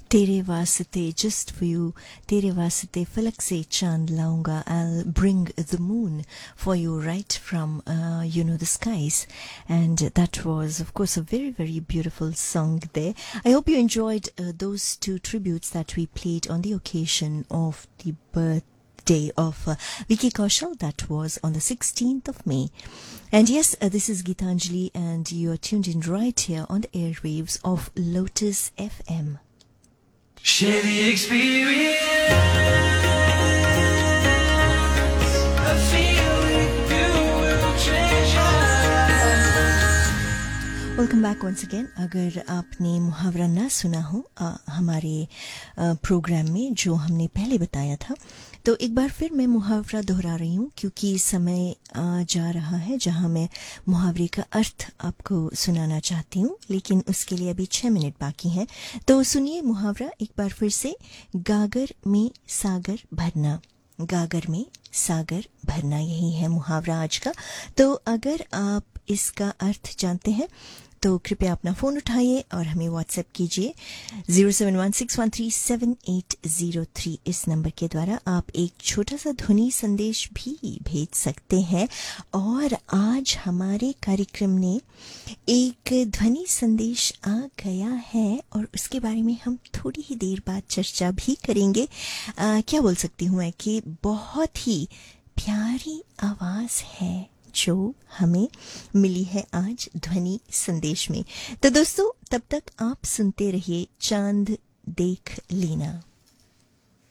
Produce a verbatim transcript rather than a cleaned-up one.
तेरे वास्ते just for you, तेरे वास्ते फलक से चांद लाऊंगा. I'll bring the moon for you right from uh, you know the skies. And that was of course a very very beautiful song there. I hope you enjoyed uh, those two tributes that we played on the occasion of the birth day of uh, Vicky Kaushal. That was on the sixteenth of May. And yes, uh, this is Geetanjali and you are tuned in right here on the airwaves of Lotus F M. Share the experience of feeling you will treasure. Welcome back once again. अगर आपने मुहावरा ना सुना हो आ, हमारे आ, programme में जो हमने पहले बताया था, तो एक बार फिर मैं मुहावरा दोहरा रही हूँ क्योंकि समय आ, जा रहा है जहाँ मैं मुहावरे का अर्थ आपको सुनाना चाहती हूँ, लेकिन उसके लिए अभी छह मिनट बाकी हैं. तो सुनिए मुहावरा एक बार फिर से. गागर में सागर भरना. गागर में सागर भरना, यही है मुहावरा आज का. तो अगर आप इसका अर्थ जानते हैं तो कृपया अपना फोन उठाइए और हमें व्हाट्सएप कीजिए zero seven one six one three seven eight zero three. इस नंबर के द्वारा आप एक छोटा सा ध्वनि संदेश भी भेज सकते हैं. और आज हमारे कार्यक्रम ने एक ध्वनि संदेश आ गया है और उसके बारे में हम थोड़ी ही देर बाद चर्चा भी करेंगे. आ, क्या बोल सकती हूँ मैं कि बहुत ही प्यारी आवाज है जो हमें मिली है आज ध्वनि संदेश में. तो दोस्तों तब तक आप सुनते रहिए चांद देख लेना.